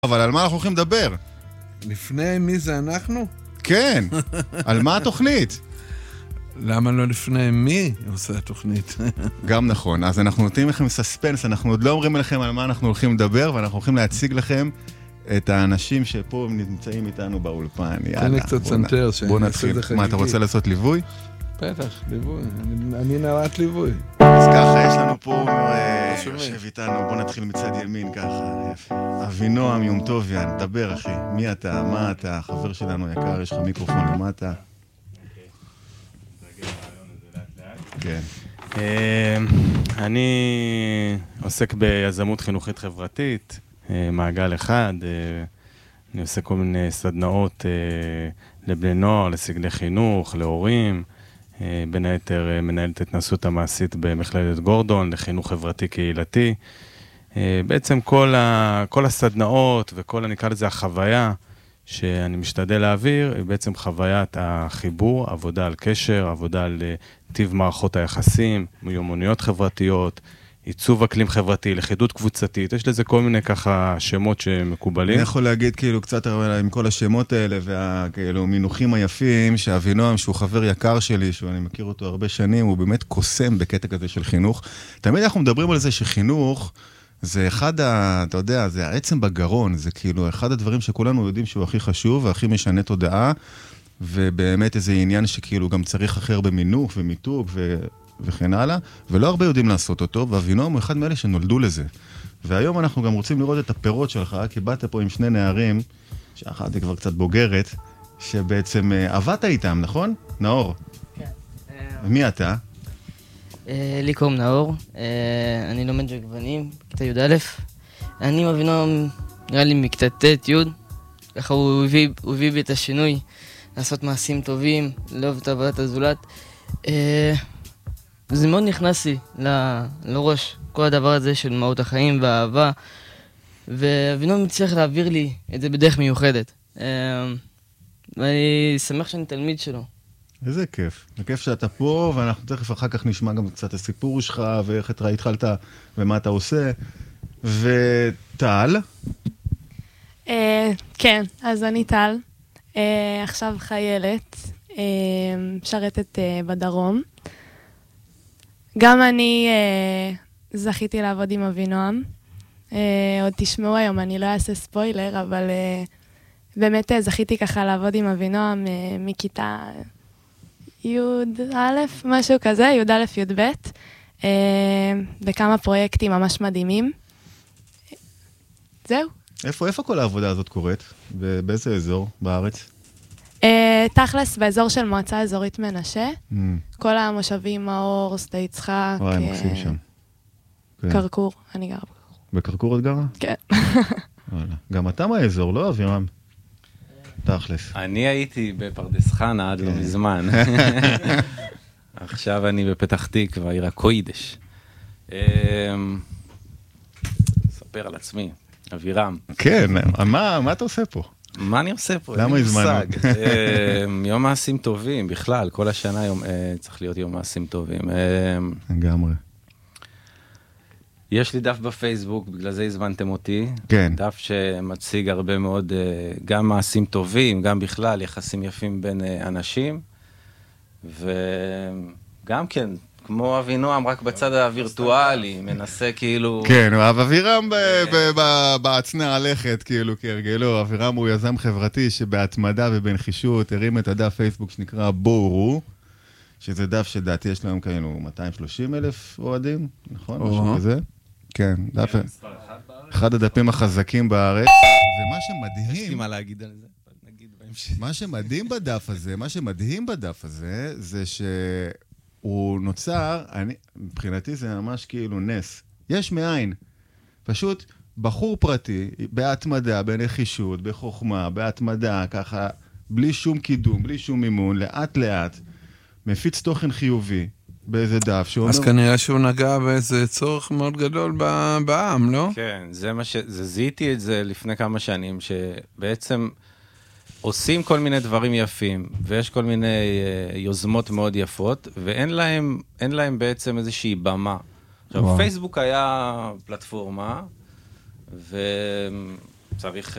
אבל על מה אנחנו הולכים לדבר? לפני מי זה אנחנו? כן, על מה התוכנית? למה לא לפני מי עושה התוכנית? גם נכון, אז אנחנו נותנים לכם סספנס, אנחנו עוד לא אומרים לכם על מה אנחנו הולכים לדבר, ואנחנו הולכים להציג לכם את האנשים שפה נמצאים איתנו באולפן. תן לי קצת סנטר. בוא נתחיל. מה, אתה רוצה לעשות ליווי? בטח, ליווי. אני נראת ליווי. אז ככה, יש לנו פה, יושב איתנו, בוא נתחיל מצד ימין ככה. אבינועם יומטוביאן, דבר אחי, מי אתה, מה אתה, חבר שלנו יקר, יש לך מיקרופון למטה. כן. אני עוסק ביזמות חינוכית חברתית, מעגל אחד, אני עושה כל מיני סדנאות לבני נוער, לסגלי חינוך, להורים, בין היתר מנהלת התנסות המעשית במכללת גורדון, לחינוך חברתי קהילתי. בעצם כל הסדנאות וכל, נקרא לזה, החוויה שאני משתדל להעביר, היא בעצם חוויית החיבור, עבודה על קשר, עבודה על טיב מערכות היחסים, מיומנויות חברתיות, עיצוב אקלים חברתי, לכידות קבוצתית, יש לזה כל מיני ככה שמות שמקובלים. אני יכול להגיד כאילו קצת עם כל השמות האלה והכאילו מינוחים היפים, שאבינועם שהוא חבר יקר שלי, שאני מכיר אותו הרבה שנים, הוא באמת קוסם בקטע כזה של חינוך. תמיד אנחנו מדברים על זה שחינוך זה אחד, אתה יודע, זה העצם בגרון, זה כאילו אחד הדברים שכולנו יודעים שהוא הכי חשוב והכי משנה תודעה, ובאמת איזה עניין שכאילו גם צריך אחר במינוך ומיתוג וכן הלאה, ולא הרבה יודעים לעשות אותו, ואבינועם הוא אחד מאלה שנולדו לזה. והיום אנחנו גם רוצים לראות את הפירות שלך, כי באת פה עם שני נערים, שאחת היא כבר קצת בוגרת, שבעצם עבדת איתם, נכון? נאור. כן. מי אתה? לי קוראים נאור, אני לומד בגוונים, כיתה י"א. אני עם אבינועם, נראה לי מכיתה ט' י', ככה הוא הביא בי את השינוי, לעשות מעשים טובים, לאהוב את עבודת הזולת. זה מאוד נכנס לי לראש, כל הדבר הזה של מהות החיים והאהבה, ואבינועם הצליח להעביר לי את זה בדרך מיוחדת. ואני שמח שאני תלמיד שלו. איזה כיף. זה כיף שאתה פה, ואנחנו תכף אחר כך נשמע גם קצת הסיפור שלך, ואיך התחלת ומה אתה עושה. וטל? כן, אז אני טל. עכשיו חיילת, משרתת בדרום. גם אני זכיתי לעבוד עם אבינועם. עוד תשמעו היום, אני לא אעשה ספוילר, אבל באמת זכיתי ככה לעבוד עם אבינועם מכיתה י"א, משהו כזה, י"א, י"ב, בכמה פרויקטים ממש מדהימים. זהו. איפה כל העבודה הזאת קורית? באיזה אזור בארץ? תכלס, באזור של מועצה אזורית מנשה. כל המושבים, מאור, שדה יצחק. וואי, מקסים שם. קרקור, אני גרה בקרקור. בקרקור את גרה? כן. גם אתה מהאזור, לא אבירם? תכלס. אני הייתי בפרדס חנה עד לא מזמן. עכשיו אני בפתח תקווה, עיר הקוידש. אספר על עצמי, אבירם. כן, מה אתה עושה פה? מה אני עושה פה? למה הזמנו? יום מעשים טובים, בכלל, כל השנה צריך להיות יום מעשים טובים. לגמרי. יש לי דף בפייסבוק, בגלל זה הזמנתם אותי. כן. דף שמציג הרבה מאוד, גם מעשים טובים, גם בכלל יחסים יפים בין אנשים. וגם כן, כמו אבינועם, רק בצד הווירטואלי, מנסה כאילו... כן, אבירם בהצנע הלכת, כאילו, כהרגלו. אבירם הוא יזם חברתי שבהתמדה ובנחישות הרים את הדף פייסבוק שנקרא בורו, שזה דף שדעתי יש להם כאילו 230,000 אוהדים, נכון? משהו כזה. כן, דף... אחד הדפים החזקים בארץ. ומה שמדהים... יש לי מה להגיד על זה, נגיד בהמשך. מה שמדהים בדף הזה, זה שהוא נוצר, מבחינתי זה ממש כאילו נס. יש מאין. פשוט בחור פרטי, בהתמדה, בנחישות, בחוכמה, בהתמדה, ככה, בלי שום קידום, בלי שום מימון, לאט לאט, מפיץ תוכן חיובי. באיזה דף שאומר... אז כנראה שהוא נגע באיזה צורך מאוד גדול בעם, לא? כן, זיהיתי את זה לפני כמה שנים, שבעצם עושים כל מיני דברים יפים, ויש כל מיני יוזמות מאוד יפות, ואין להם בעצם איזושהי במה. עכשיו, פייסבוק היה פלטפורמה, וצריך